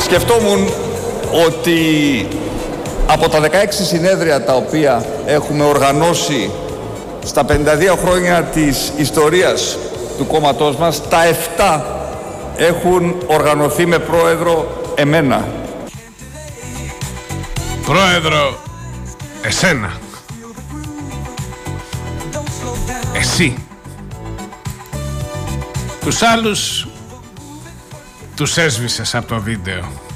Σκεφτόμουν ότι από τα 16 συνέδρια τα οποία έχουμε οργανώσει στα 52 χρόνια της ιστορίας του κόμματός μας, τα 7 έχουν οργανωθεί με πρόεδρο εμένα. Πρόεδρο, εσένα. Εσύ. Τους άλλους τους έσβησες από το βίντεο.